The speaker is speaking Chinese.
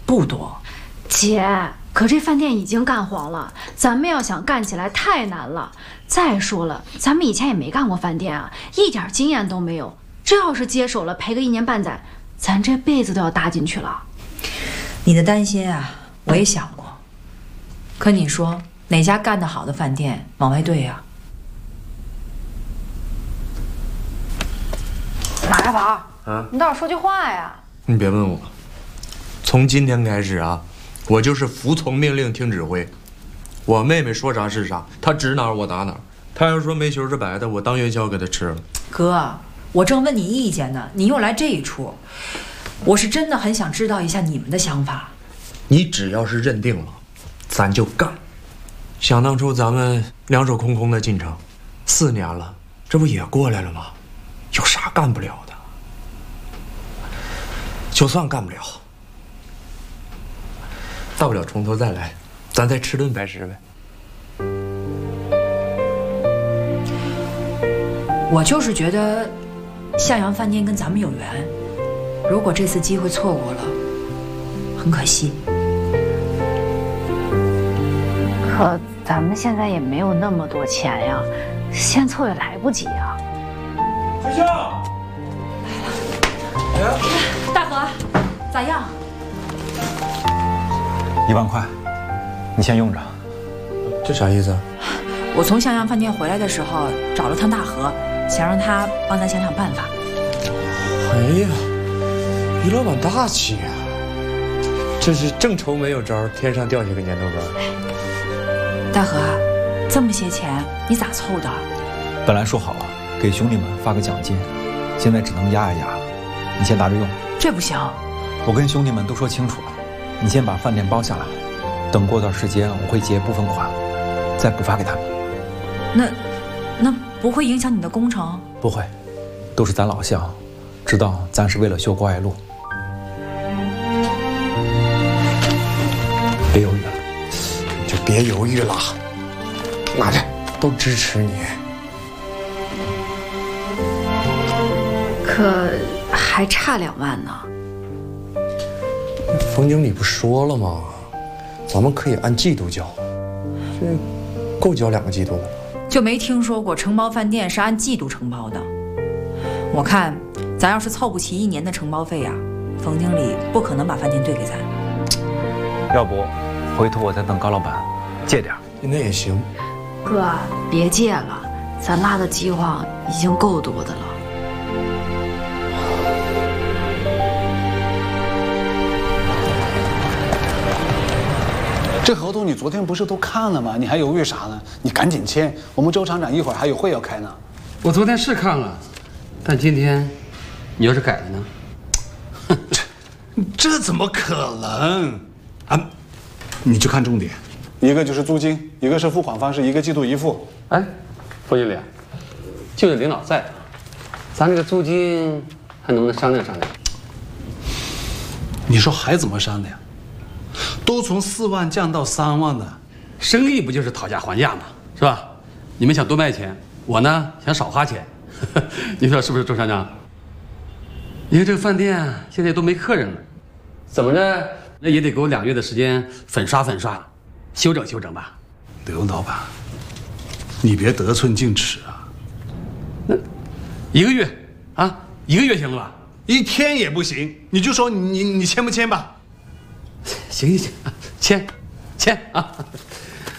不多。 姐，可这饭店已经干黄了，咱们要想干起来太难了。再说了，咱们以前也没干过饭店啊，一点经验都没有。这要是接手了，赔个1年半载，咱这辈子都要搭进去了。 你的担心啊，我也想过。可你说哪家干得好的饭店往外兑呀？ 马大宝，你倒是说句话呀！ 你别问我，从今天开始啊，我就是服从命令，听指挥。我妹妹说啥是啥，她指哪儿我打哪儿。她要说煤球是白的，我当元宵给她吃了。 哥，我正问你意见呢，你又来这一出，我是真的很想知道一下你们的想法。 你只要是认定了，咱就干。想当初咱们两手空空的进城，4年了，这不也过来了吗？有啥干不了的？就算干不了，大不了从头再来，咱再吃顿白食呗。 我就是觉得向阳饭店跟咱们有缘，如果这次机会错过了，很可惜。 可咱们现在也没有那么多钱呀，先凑也来不及啊。 学校， 大河，咋样 ？1万块，你先用着。 这啥意思啊？ 我从向阳饭店回来的时候找了趟大河，想让他帮咱想想办法。 哎呀，于老板大气呀！这是正愁没有招，天上掉下个年头糕。 大河，这么些钱你咋凑的？ 本来说好了给兄弟们发个奖金，现在只能压一压了。你先拿着用。 这不行， 我跟兄弟们都说清楚了，你先把饭店包下来，等过段时间我会结部分款，再补发给他们。 那不会影响你的工程？ 不会，都是咱老乡，知道咱是为了修关爱路。别犹豫了， 就别犹豫了，拿着，都支持你。 可还差2万呢。 冯经理不说了吗？咱们可以按季度交，这够交2个季度的了。 就没听说过承包饭店是按季度承包的。我看咱要是凑不齐1年的承包费呀，冯经理不可能把饭店兑给咱。 要不回头我再等高老板借点。 那也行。 哥，别借了，咱拉的饥荒已经够多的了。 这合同你昨天不是都看了吗？你还犹豫啥呢？你赶紧签，我们周厂长一会儿还有会要开呢。 我昨天是看了，但今天你要是改了呢？ 这怎么可能啊？你就看重点，一个就是租金，一个是付款方式，一个季度一付。 哎，冯经理，就是领导在，咱这个租金还能不能商量商量？ 你说还怎么商量？都从4万降到3万的， 生意不就是讨价还价吗？是吧？你们想多卖钱，我呢想少花钱，你说是不是，周厂长？你看这个饭店现在都没客人了，怎么着那也得给我2个月的时间粉刷，修整修整吧。 刘老板，你别得寸进尺啊。 那1个月啊，1个月行了吧 ？1天也不行，你就说你签不签吧？ 行，签啊！